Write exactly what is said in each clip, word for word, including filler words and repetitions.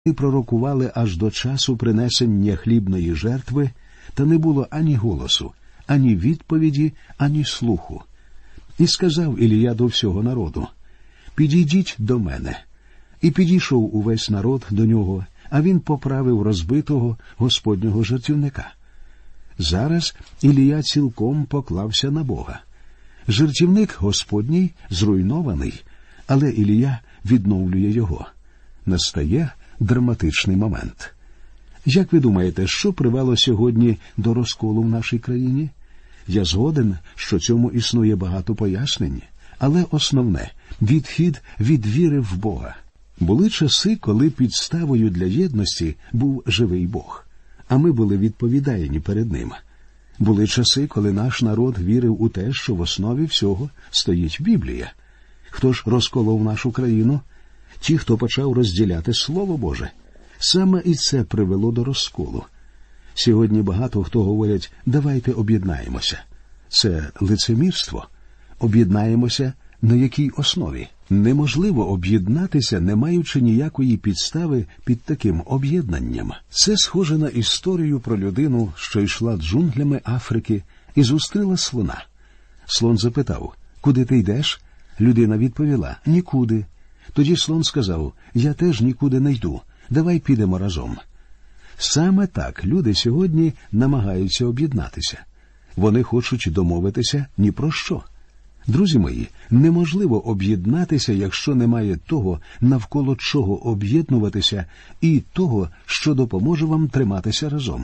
Вони пророкували аж до часу принесення хлібної жертви, та не було ані голосу, ані відповіді, ані слуху. І сказав Ілія до всього народу: «Підійдіть до мене». І підійшов увесь народ до нього, а він поправив розбитого Господнього жертівника. Зараз Ілія цілком поклався на Бога. Жертівник Господній зруйнований, але Ілія відновлює його. Настає драматичний момент. Як ви думаєте, що привело сьогодні до розколу в нашій країні? Я згоден, що цьому існує багато пояснень, але основне – відхід від віри в Бога. Були часи, коли підставою для єдності був живий Бог, а ми були відповідальні перед Ним. Були часи, коли наш народ вірив у те, що в основі всього стоїть Біблія. Хто ж розколов нашу країну? Ті, хто почав розділяти Слово Боже. Саме і це привело до розколу. Сьогодні багато хто говорять: «Давайте об'єднаємося». Це лицемірство. Об'єднаємося на якій основі? Неможливо об'єднатися, не маючи ніякої підстави під таким об'єднанням. Це схоже на історію про людину, що йшла джунглями Африки і зустріла слона. Слон запитав: «Куди ти йдеш?» Людина відповіла: «Нікуди». Тоді слон сказав: «Я теж нікуди не йду. Давай підемо разом». Саме так люди сьогодні намагаються об'єднатися. Вони хочуть домовитися ні про що. Друзі мої, неможливо об'єднатися, якщо немає того, навколо чого об'єднуватися, і того, що допоможе вам триматися разом.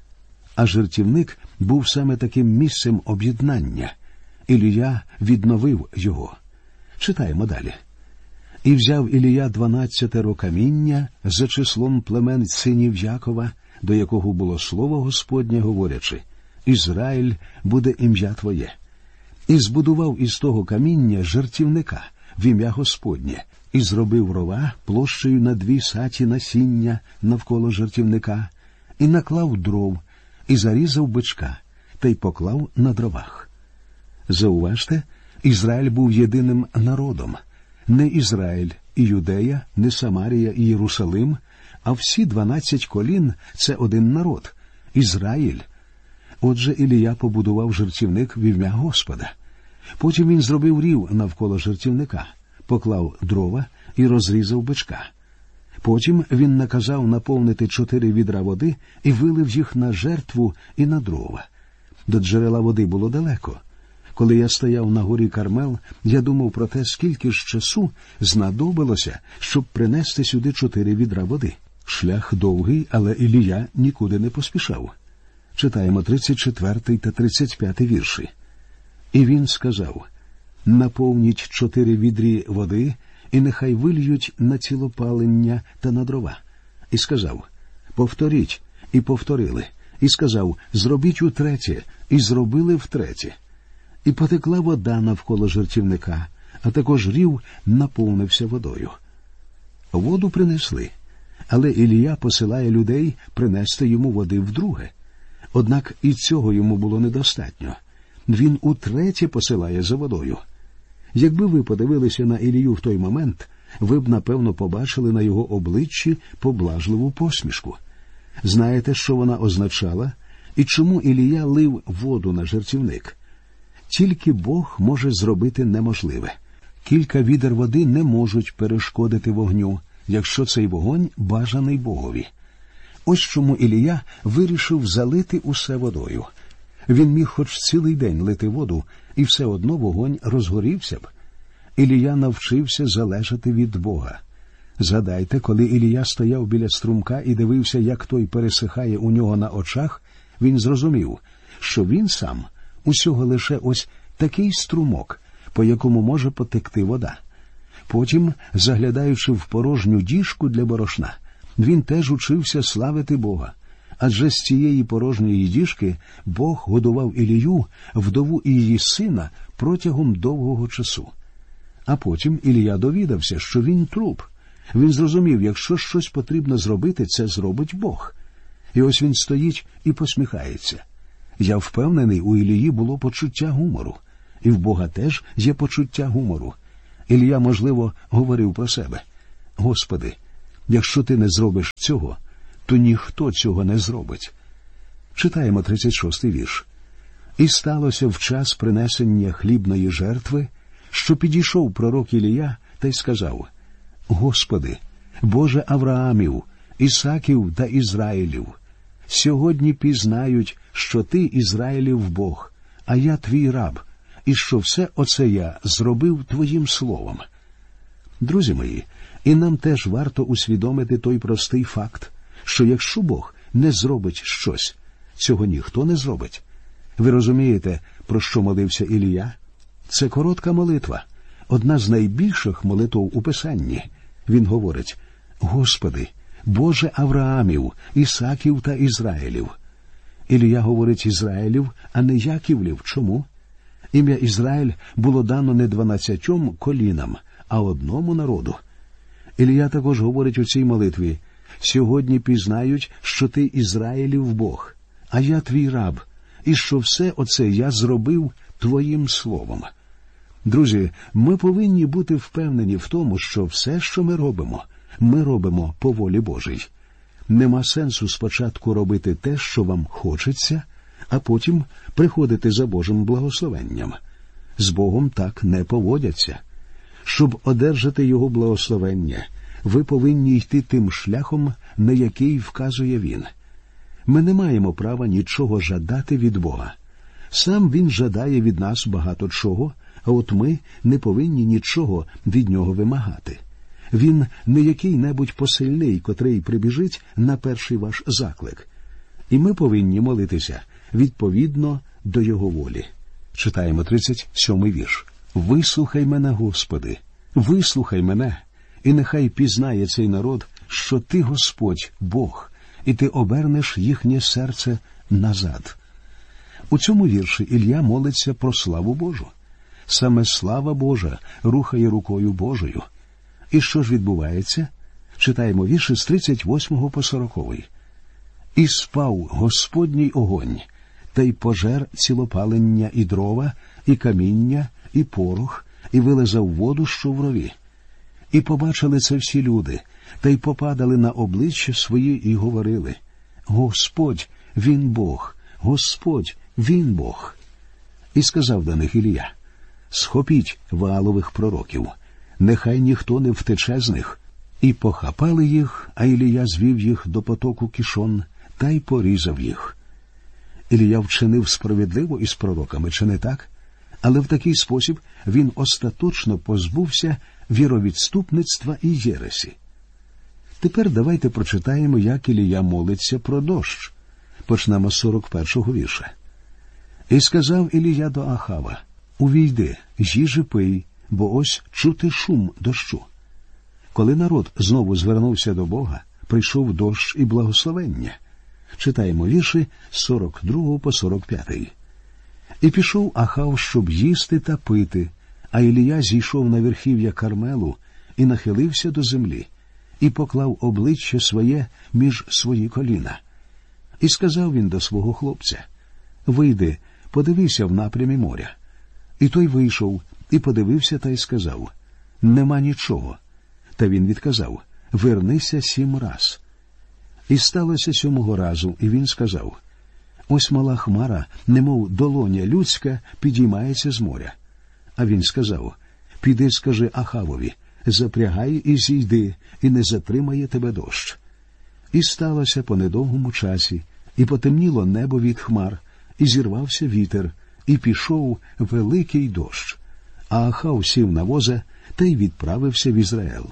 А жертівник був саме таким місцем об'єднання. Ілія відновив його. Читаємо далі. «І взяв Ілія дванадцятеро каміння за числом племен синів Якова, до якого було слово Господнє, говорячи: Ізраїль буде ім'я твоє. І збудував із того каміння жертівника в ім'я Господнє, і зробив рова площею на дві саті насіння навколо жертівника, і наклав дров, і зарізав бичка, та й поклав на дровах». Зауважте, Ізраїль був єдиним народом. Не Ізраїль і Юдея, не Самарія і Єрусалим, а всі дванадцять колін – це один народ – Ізраїль. Отже, Ілія побудував жертівник в ім'я Господа. Потім він зробив рів навколо жертівника, поклав дрова і розрізав бичка. Потім він наказав наповнити чотири відра води і вилив їх на жертву і на дрова. До джерела води було далеко. Коли я стояв на горі Кармел, я думав про те, скільки ж часу знадобилося, щоб принести сюди чотири відра води. Шлях довгий, але Ілія нікуди не поспішав. Читаємо тридцять четвертий та тридцять п'ятий вірші. «І він сказав: наповніть чотири відрі води, і нехай вильють на цілопалення та на дрова. І сказав: повторіть, і повторили. І сказав: зробіть утретє, і зробили втретє. І потекла вода навколо жертівника, а також рів наповнився водою». Воду принесли, але Ілія посилає людей принести йому води вдруге. Однак і цього йому було недостатньо. Він утретє посилає за водою. Якби ви подивилися на Ілію в той момент, ви б, напевно, побачили на його обличчі поблажливу посмішку. Знаєте, що вона означала? І чому Ілія лив воду на жертівник? Тільки Бог може зробити неможливе. Кілька відер води не можуть перешкодити вогню, якщо цей вогонь бажаний Богові. Ось чому Ілія вирішив залити усе водою. Він міг хоч цілий день лити воду, і все одно вогонь розгорівся б. Ілія навчився залежати від Бога. Згадайте, коли Ілія стояв біля струмка і дивився, як той пересихає у нього на очах, він зрозумів, що він сам усього лише ось такий струмок, по якому може потекти вода. Потім, заглядаючи в порожню діжку для борошна, він теж учився славити Бога. Адже з цієї порожньої діжки Бог годував Ілію, вдову і її сина протягом довгого часу. А потім Ілія довідався, що він труп. Він зрозумів, якщо щось потрібно зробити, це зробить Бог. І ось він стоїть і посміхається. Я впевнений, у Ілії було почуття гумору. І в Бога теж є почуття гумору. Ілія, можливо, говорив про себе: «Господи, Якщо ти не зробиш цього, то ніхто цього не зробить. Читаємо тридцять шостий вірш. «І сталося в час принесення хлібної жертви, що підійшов пророк Ілія та й сказав: Господи, Боже Авраамів, Ісаків та Ізраїлів, сьогодні пізнають, що Ти Ізраїлів Бог, а я Твій раб, і що все оце я зробив Твоїм словом». Друзі мої, і нам теж варто усвідомити той простий факт, що якщо Бог не зробить щось, цього ніхто не зробить. Ви розумієте, про що молився Ілія? Це коротка молитва, одна з найбільших молитв у Писанні. Він говорить: «Господи, Боже Авраамів, Ісаків та Ізраїлів». Ілія говорить Ізраїлів, а не Яківлів. Чому? Ім'я Ізраїль було дано не дванадцятьом колінам, а одному народу. Ілія також говорить у цій молитві: «Сьогодні пізнають, що ти Ізраїлів Бог, а я твій раб, і що все оце я зробив Твоїм словом». Друзі, ми повинні бути впевнені в тому, що все, що ми робимо, ми робимо по волі Божій. Нема сенсу спочатку робити те, що вам хочеться, а потім приходити за Божим благословенням. З Богом так не поводяться. Щоб одержати Його благословення, ви повинні йти тим шляхом, на який вказує Він. Ми не маємо права нічого жадати від Бога. Сам Він жадає від нас багато чого, а от ми не повинні нічого від Нього вимагати. Він не який-небудь посильний, котрий прибіжить на перший ваш заклик. І ми повинні молитися відповідно до Його волі. Читаємо тридцять сьомий вірш. «Вислухай мене, Господи, вислухай мене, і нехай пізнає цей народ, що Ти, Господь, Бог, і Ти обернеш їхнє серце назад». У цьому вірші Ілля молиться про славу Божу. Саме слава Божа рухає рукою Божою. І що ж відбувається? Читаємо вірші з тридцять восьмого по сороковий. «І спав Господній огонь, та й пожер цілопалення і дрова, і каміння, і порох, і вилизав воду, що в рові. І побачили це всі люди, та й попадали на обличчя свої і говорили: Господь, Він Бог, Господь, Він Бог». І сказав до них Ілія: «Схопіть Ваалових пророків, нехай ніхто не втече з них». І похапали їх, а Ілія звів їх до потоку Кішон, та й порізав їх. Ілія вчинив справедливо із пророками, чи не так? Але в такий спосіб він остаточно позбувся віровідступництва і єресі. Тепер давайте прочитаємо, як Ілія молиться про дощ. Почнемо з сорок першого вірша. «І сказав Ілія до Ахава: увійди, їж і пий, бо ось чути шум дощу». Коли народ знову звернувся до Бога, прийшов дощ і благословення. Читаємо вірші з сорок другого по сорок п'ятий. «І пішов Ахав, щоб їсти та пити, а Ілія зійшов на верхів'я Кармелу і нахилився до землі, і поклав обличчя своє між свої коліна. І сказав він до свого хлопця: вийди, подивися в напрямі моря. І той вийшов, і подивився та й сказав: нема нічого. Та він відказав: вернися сім раз. І сталося сьомого разу, і він сказав: ось мала хмара, немов долоня людська, підіймається з моря. А він сказав: піди, скажи Ахавові, запрягай і зійди, і не затримає тебе дощ. І сталося по недовгому часі, і потемніло небо від хмар, і зірвався вітер, і пішов великий дощ. А Ахав сів на воза та й відправився в Ізраїл.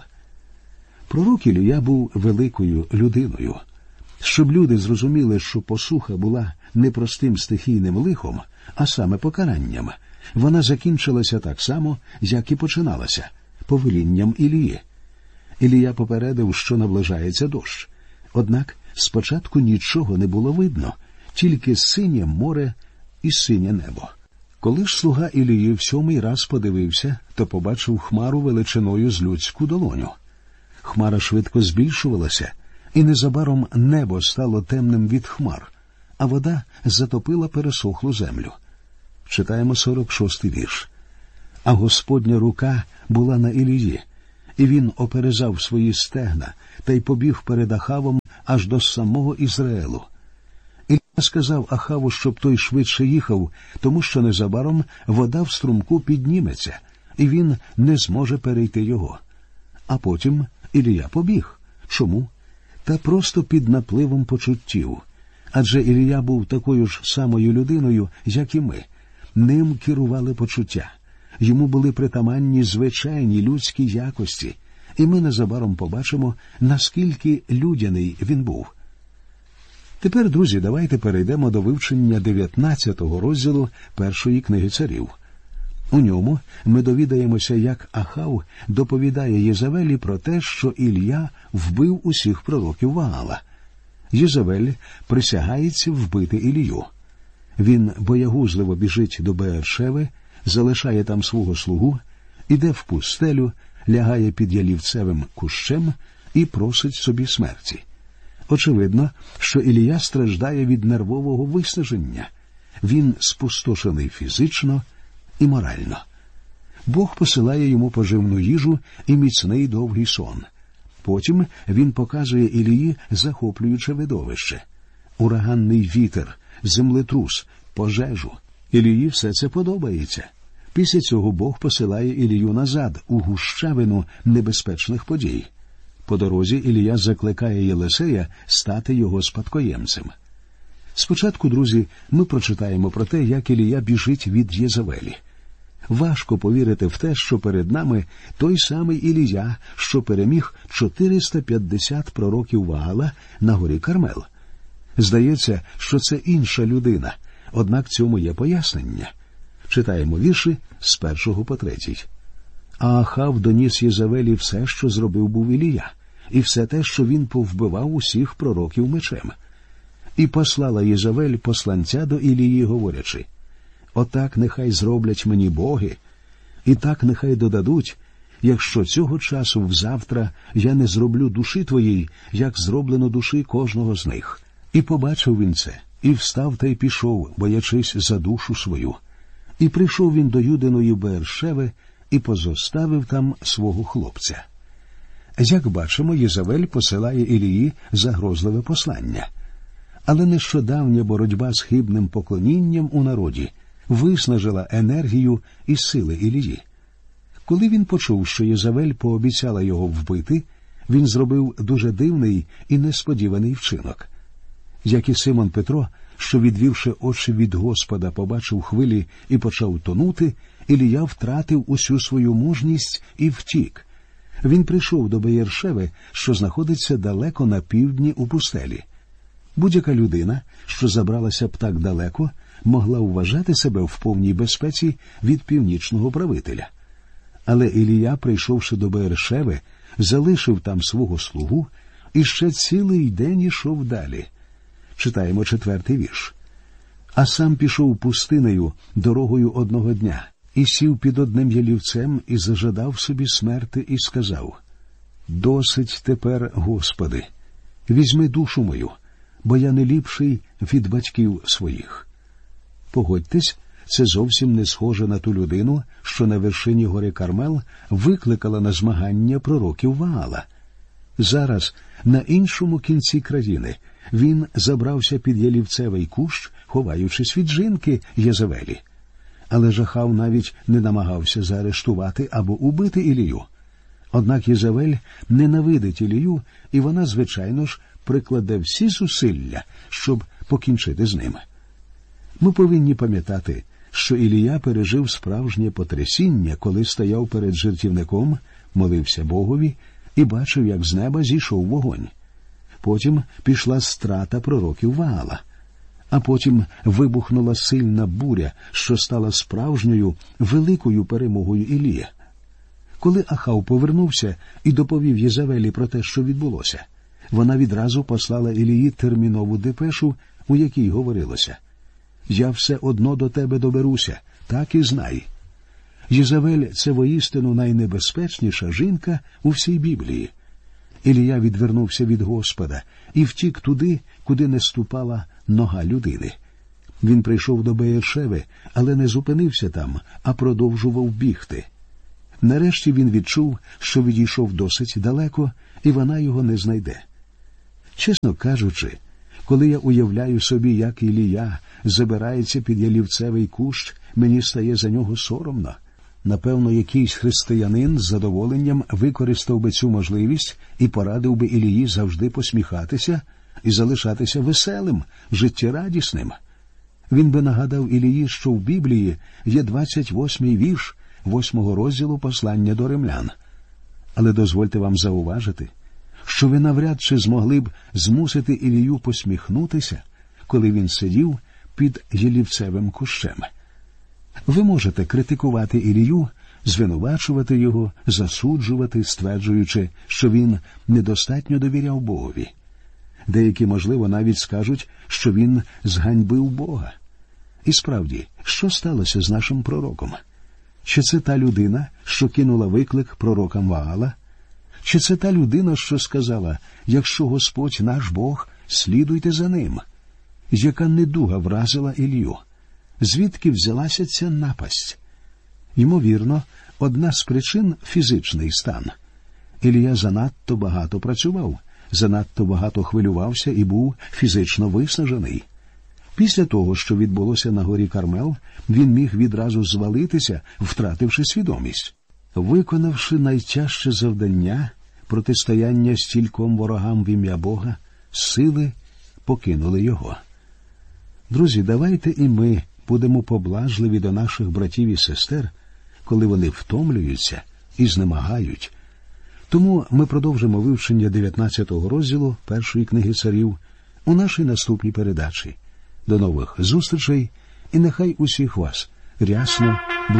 Пророк Ілія був великою людиною. Щоб люди зрозуміли, що посуха була не простим стихійним лихом, а саме покаранням, вона закінчилася так само, як і починалася – повелінням Ілії. Ілія попередив, що наближається дощ. Однак спочатку нічого не було видно, тільки синє море і синє небо. Коли ж слуга Ілії в сьомий раз подивився, то побачив хмару величиною з людську долоню. Хмара швидко збільшувалася, і незабаром небо стало темним від хмар, а вода затопила пересохлу землю. Читаємо сорок шостий вірш. А Господня рука була на Ілії, і він оперезав свої стегна та й побіг перед Ахавом аж до самого Ізраїлу. Ілля сказав Ахаву, щоб той швидше їхав, тому що незабаром вода в струмку підніметься, і він не зможе перейти його. А потім Ілія побіг. Чому? Та просто під напливом почуттів. Адже Ілія був такою ж самою людиною, як і ми. Ним керували почуття. Йому були притаманні звичайні людські якості, і ми незабаром побачимо, наскільки людяний він був. Тепер, друзі, давайте перейдемо до вивчення дев'ятнадцятого розділу першої книги царів. У ньому ми довідаємося, як Ахав доповідає Єзавелі про те, що Ілля вбив усіх пророків Ваала. Єзавель присягається вбити Ілію. Він боягузливо біжить до Беер-Шеви, залишає там свого слугу, іде в пустелю, лягає під ялівцевим кущем і просить собі смерті. Очевидно, що Ілія страждає від нервового виснаження. Він спустошений фізично і морально. Бог посилає йому поживну їжу і міцний довгий сон. Потім він показує Ілії захоплююче видовище. Ураганний вітер, землетрус, пожежу. Ілії все це подобається. Після цього Бог посилає Ілію назад, у гущавину небезпечних подій. По дорозі Ілія закликає Єлисея стати його спадкоємцем. Спочатку, друзі, ми прочитаємо про те, як Ілія біжить від Єзавелі. Важко повірити в те, що перед нами той самий Ілія, що переміг чотириста п'ятдесят пророків Ваала на горі Кармел. Здається, що це інша людина, однак цьому є пояснення. Читаємо вірші з першого по третій. А Ахав доніс Єзавелі все, що зробив був Ілія, і все те, що він повбивав усіх пророків мечем. І послала Єзавель посланця до Ілії, говорячи: «Отак нехай зроблять мені боги, і так нехай додадуть, якщо цього часу взавтра я не зроблю душі твоїй, як зроблено душі кожного з них». І побачив він це, і встав та й пішов, боячись за душу свою. І прийшов він до Юдиної Беер-Шеви і позоставив там свого хлопця. Як бачимо, Єзавель посилає Ілії загрозливе послання. Але нещодавня боротьба з хибним поклонінням у народі виснажила енергію і сили Ілії. Коли він почув, що Єзавель пообіцяла його вбити, він зробив дуже дивний і несподіваний вчинок. Як і Симон Петро, що, відвівши очі від Господа, побачив хвилі і почав тонути, Ілія втратив усю свою мужність і втік. Він прийшов до Беєр-Шеви, що знаходиться далеко на півдні у пустелі. Будь-яка людина, що забралася б так далеко, могла вважати себе в повній безпеці від північного правителя. Але Ілія, прийшовши до Беєр-Шеви, залишив там свого слугу і ще цілий день ішов далі. Читаємо четвертий вірш. «А сам пішов пустинею дорогою одного дня, і сів під одним ялівцем, і зажадав собі смерти, і сказав: «Досить тепер, Господи, візьми душу мою, бо я не ліпший від батьків своїх». Погодьтесь, це зовсім не схоже на ту людину, що на вершині гори Кармел викликала на змагання пророків Ваала. Зараз, на іншому кінці країни, він забрався під ялівцевий кущ, ховаючись від жінки Єзавелі. Але Ахав навіть не намагався заарештувати або убити Ілію. Однак Єзавель ненавидить Ілію, і вона, звичайно ж, прикладе всі зусилля, щоб покінчити з ним. Ми повинні пам'ятати, що Ілія пережив справжнє потрясіння, коли стояв перед жертівником, молився Богові і бачив, як з неба зійшов вогонь. Потім пішла страта пророків Ваала. А потім вибухнула сильна буря, що стала справжньою великою перемогою Ілії. Коли Ахав повернувся і доповів Єзавелі про те, що відбулося, вона відразу послала Ілії термінову депешу, у якій говорилося: «Я все одно до тебе доберуся, так і знай». Єзавель – це воістину найнебезпечніша жінка у всій Біблії. Ілія відвернувся від Господа і втік туди, куди не ступала нога людини. Він прийшов до Беєр-Шеви, але не зупинився там, а продовжував бігти. Нарешті він відчув, що відійшов досить далеко, і вона його не знайде. Чесно кажучи, коли я уявляю собі, як Ілія забирається під ялівцевий кущ, мені стає за нього соромно. Напевно, якийсь християнин з задоволенням використав би цю можливість і порадив би Ілії завжди посміхатися і залишатися веселим, життєрадісним. Він би нагадав Ілії, що в Біблії є двадцять восьмий вірш восьмого розділу послання до римлян. Але дозвольте вам зауважити, що ви навряд чи змогли б змусити Ілію посміхнутися, коли він сидів під ялівцевим кущем. Ви можете критикувати Ілію, звинувачувати його, засуджувати, стверджуючи, що він недостатньо довіряв Богові. Деякі, можливо, навіть скажуть, що він зганьбив Бога. І справді, що сталося з нашим пророком? Чи це та людина, що кинула виклик пророкам Ваала? Чи це та людина, що сказала, якщо Господь наш Бог, слідуйте за ним? Яка недуга вразила Ілью? Звідки взялася ця напасть? Ймовірно, одна з причин – фізичний стан. Ілія занадто багато працював, занадто багато хвилювався і був фізично виснажений. Після того, що відбулося на горі Кармел, він міг відразу звалитися, втративши свідомість. Виконавши найтяжче завдання – протистояння стільком ворогам в ім'я Бога, сили покинули його. Друзі, давайте і ми будемо поблажливі до наших братів і сестер, коли вони втомлюються і знемагають. Тому ми продовжимо вивчення дев'ятнадцятого розділу першої книги царів у нашій наступній передачі. До нових зустрічей, і нехай усіх вас рясно благословить.